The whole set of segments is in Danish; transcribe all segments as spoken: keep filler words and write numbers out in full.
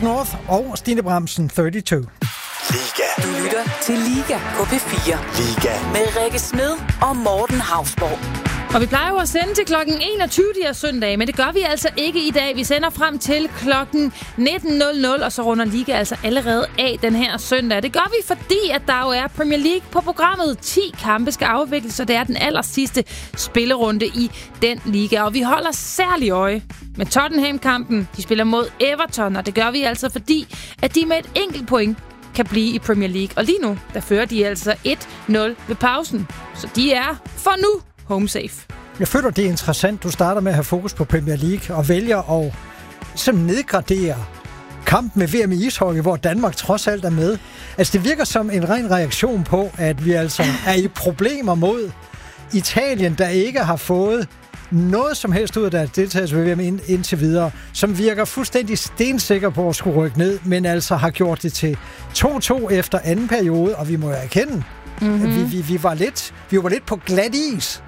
Mark North og Stine Bramsen, treogtredive. Liga. Du lytter til Liga på P fire. Liga. Med Rikke Smed og Morten Hausborg. Og vi plejer jo at sende til klokken enogtyve de her søndage, men det gør vi altså ikke i dag. Vi sender frem til klokken nitten nul nul, og så runder Liga altså allerede af den her søndag. Det gør vi, fordi at der jo er Premier League på programmet. ti kampe skal afvikles, så det er den aller sidste spillerunde i den liga. Og vi holder særlig øje med Tottenham-kampen. De spiller mod Everton, og det gør vi altså, fordi at de med et enkelt point kan blive i Premier League. Og lige nu, der fører de altså et nul ved pausen. Så de er for nu home safe. Jeg føler, det er interessant. Du starter med at have fokus på Premier League og vælger at ligesom nedgradere kampen med V M i ishockey, hvor Danmark trods alt er med. Altså, det virker som en ren reaktion på, at vi altså er i problemer mod Italien, der ikke har fået noget som helst ud af deres deltagelse ved V M ind, indtil videre, som virker fuldstændig stensikker på at skulle rykke ned, men altså har gjort det til to to efter anden periode, og vi må jo erkende, mm-hmm. at vi, vi, vi, var lidt, vi var lidt på glat is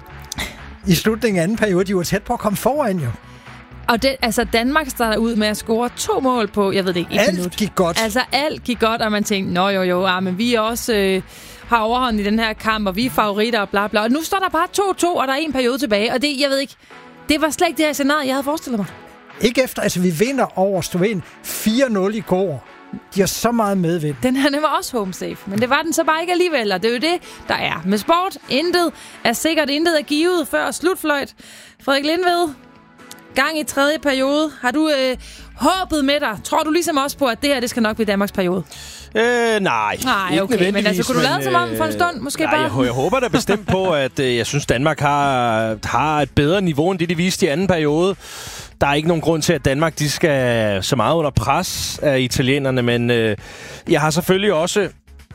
i slutningen af anden periode. De var tæt på at komme foran, jo. Og det, altså Danmark starter ud med at score to mål på, jeg ved det ikke, et alt minut. Alt gik godt. Altså alt gik godt, og man tænkte, nå jo jo, ja, men vi er også øh, har overhånd i den her kamp, og vi er favoritter og bla bla. Og nu står der bare to to, og der er en periode tilbage, og det, jeg ved ikke, det var slet ikke det her scenarie, jeg havde forestillet mig. Ikke efter, altså vi vinder over Slovenien fire nul i går. De har så meget medvind. Den her, den var også home safe, men det var den så bare ikke alligevel, og det er jo det, der er. Med sport, intet er sikkert, intet er givet før slutfløjt. Frederik Lindved, gang i tredje periode. Har du øh, håbet med dig? Tror du ligesom også på, at det her, det skal nok blive Danmarks periode? Øh, nej. Nej, okay, men altså, kunne du lade som om for en stund, måske nej, bare? Jeg, jeg håber da bestemt på, at øh, jeg synes, Danmark har, har et bedre niveau, end det, de viste i anden periode. Der er ikke nogen grund til, at Danmark de skal så meget under pres af italienerne, men øh, jeg har selvfølgelig også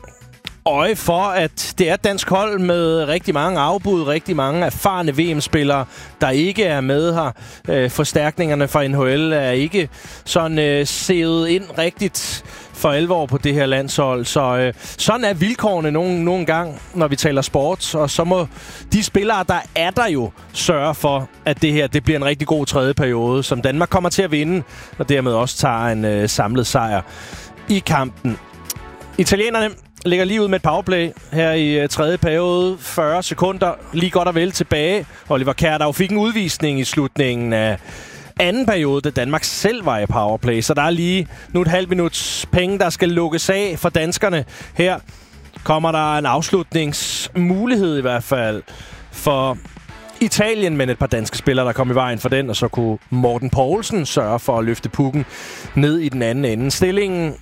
øje for, at det er et dansk hold med rigtig mange afbud, rigtig mange erfarne V M-spillere, der ikke er med her. Øh, forstærkningerne fra N H L er ikke sådan øh, sevet ind rigtigt for alvor på det her landshold. Så øh, sådan er vilkårene nogle, nogle gange, når vi taler sport. Og så må de spillere, der er der jo, sørge for, at det her det bliver en rigtig god tredje periode, som Danmark kommer til at vinde, og dermed også tager en øh, samlet sejr i kampen. Italienerne ligger lige ud med et powerplay her i uh, tredje periode. fyrre sekunder, lige godt og vel tilbage. Oliver Kjærdav fik en udvisning i slutningen af anden periode, da Danmark selv var i powerplay. Så der er lige nu et halvt minuts penge, der skal lukkes af for danskerne. Her kommer der en afslutningsmulighed i hvert fald for Italien, men et par danske spillere, der kom i vejen for den, og så kunne Morten Poulsen sørge for at løfte pucken ned i den anden ende. Stillingen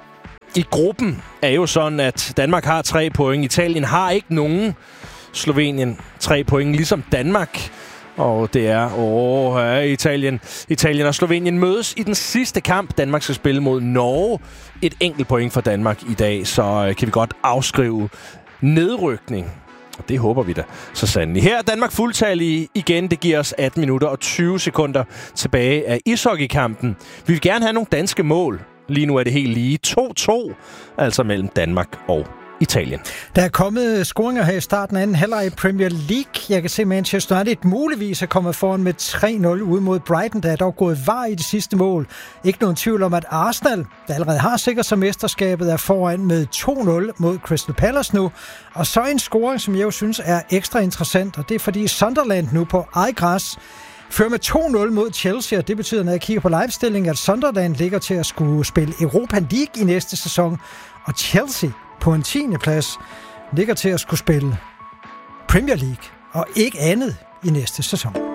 i gruppen er jo sådan, at Danmark har tre point. Italien har ikke nogen. Slovenien tre point, ligesom Danmark. Og det er, åh, ja, Italien. Italien og Slovenien mødes i den sidste kamp. Danmark skal spille mod Norge. Et enkelt point for Danmark i dag, så kan vi godt afskrive nedrykning. Og det håber vi da så sandelig. Her er Danmark fuldtallige igen. Det giver os atten minutter og tyve sekunder tilbage af ishockeykampen. Vi vil gerne have nogle danske mål. Lige nu er det helt lige to to, altså mellem Danmark og Italien. Der er kommet scoringer her i starten af anden halvleg i Premier League. Jeg kan se, Manchester United muligvis er kommet foran med tre nul ude mod Brighton. Der er dog gået var i det sidste mål. Ikke nogen tvivl om, at Arsenal, der allerede har sikret sig mesterskabet, er foran med to nul mod Crystal Palace nu. Og så en scoring, som jeg jo synes er ekstra interessant, og det er fordi Sunderland nu på eget græs fører med to nul mod Chelsea, og det betyder, når jeg kigger på livestillingen, at Sunderland ligger til at skulle spille Europa League i næste sæson, og Chelsea på en tiende plads ligger til at skulle spille Premier League, og ikke andet i næste sæson.